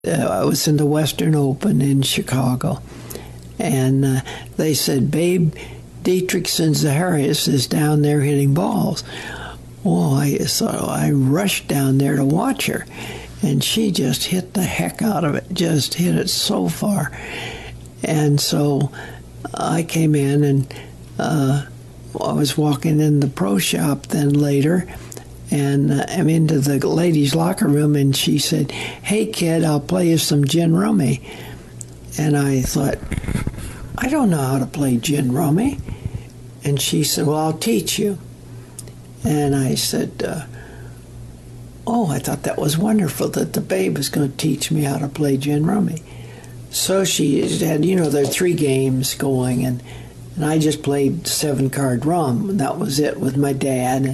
I was in the Western Open in Chicago, and they said, Babe Dietrichson Zaharias is down there hitting balls. Well, I rushed down there to watch her, and she just hit the heck out of it, just hit it so far. And so I came in, and I was walking in the pro shop then later, and I'm into the ladies' locker room, and she said, Hey, kid, I'll play you some gin rummy. And I thought, I don't know how to play gin rummy. And she said, well, I'll teach you. And I said, I thought that was wonderful that the babe was going to teach me how to play gin rummy. So she had, there are 3 games going, and I just played 7-card rum, and that was it with my dad.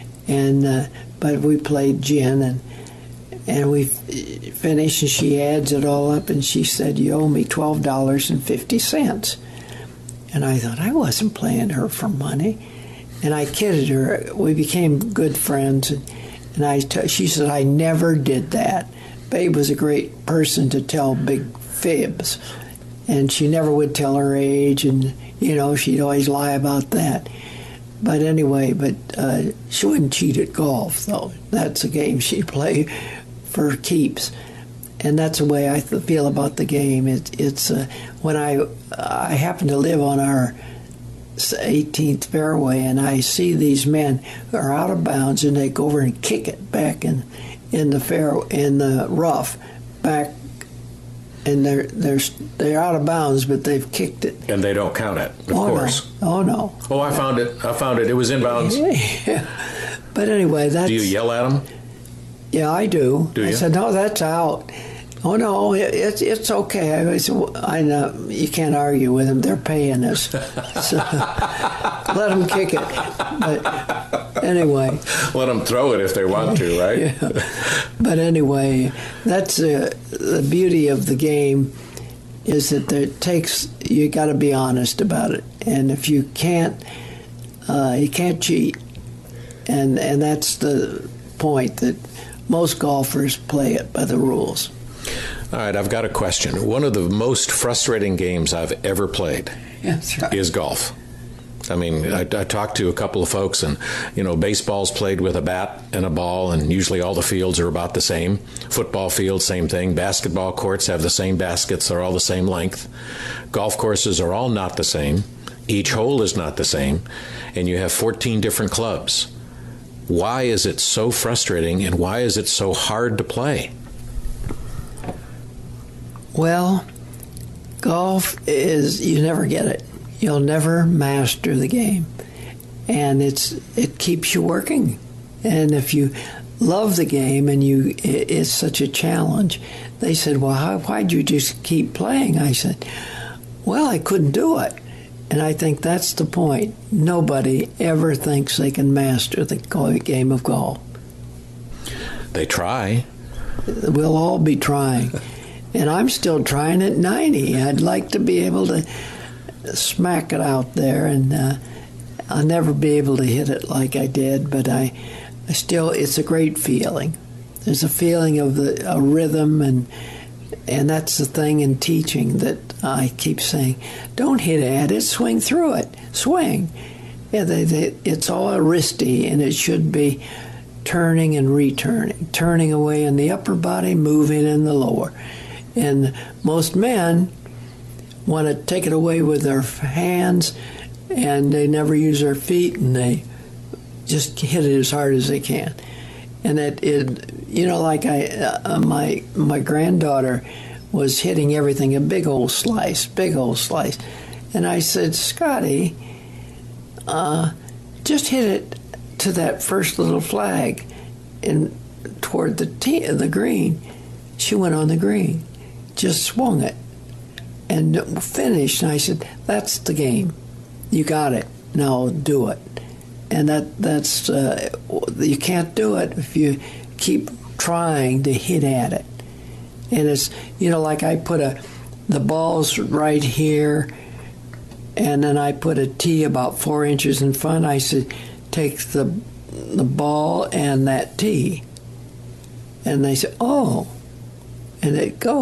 But we played gin, and we finished, and she adds it all up, and she said, you owe me $12.50. And I thought, I wasn't playing her for money. And I kidded her. We became good friends, and she said, I never did that. Babe was a great person to tell big fibs, and she never would tell her age, and, she'd always lie about that. But anyway, she wouldn't cheat at golf, though. That's a game she'd play for keeps. And that's the way I feel about the game. It's when I happen to live on our 18th fairway, and I see these men who are out of bounds, and they go over and kick it back in the rough, back, and they're out of bounds, but they've kicked it. And they don't count it, of course. No. Oh, no. Oh, I found it. It was in bounds. Yeah. But anyway, that's... Do you yell at them? Yeah, I do. Do you? I said, no, that's out. Oh, no, it's okay. I said, I know, you can't argue with them. They're paying us. So let them kick it. But anyway. Let them throw it if they want to, right? Yeah. But anyway, that's the beauty of the game, is that you got to be honest about it. And if you can't cheat. And that's the point, that most golfers play it by the rules. All right, I've got a question. One of the most frustrating games I've ever played is golf. I mean, I talked to a couple of folks, and, baseball's played with a bat and a ball, and usually all the fields are about the same. Football field, same thing. Basketball courts have the same baskets. They're all the same length. Golf courses are all not the same. Each hole is not the same. And you have 14 different clubs. Why is it so frustrating, and why is it so hard to play? Well, golf is, you never get it. You'll never master the game. And it keeps you working. And if you love the game and it's such a challenge, they said, well, why'd you just keep playing? I said, well, I couldn't do it. And I think that's the point. Nobody ever thinks they can master the game of golf. They try. We'll all be trying. And I'm still trying at 90. I'd like to be able to smack it out there, and I'll never be able to hit it like I did, but I still, it's a great feeling. There's a feeling of a rhythm, and that's the thing in teaching that I keep saying, don't hit at it, swing through it, swing. Yeah, it's all a wristy, and it should be turning and returning, turning away in the upper body, moving in the lower. And most men want to take it away with their hands, and they never use their feet, and they just hit it as hard as they can. And like my granddaughter was hitting everything, a big old slice. And I said, Scotty, just hit it to that first little flag and toward the green. She went on the green, just swung it and finished. And I said, that's the game. You got it. Now do it. And that's you can't do it if you keep trying to hit at it. And it's, like I put the ball's right here, and then I put a tee about 4 inches in front. I said, take the ball and that tee. And they said, oh. and it goes.